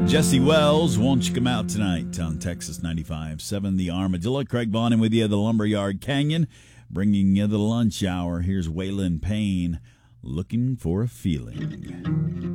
Jesse Wells, won't you come out tonight on Texas 95.7 The Armadillo. Craig Vaughn with you, the Lumberyard Canyon, bringing you the lunch hour. Here's Waylon Payne, Looking for a Feeling.